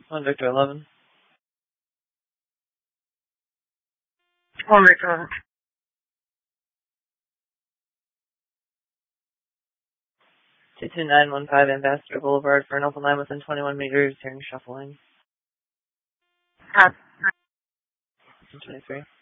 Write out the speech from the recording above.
1 Victor 11. 1 Victor 11. 22915 Ambassador Boulevard for an open line within 21 meters, hearing shuffling. 23.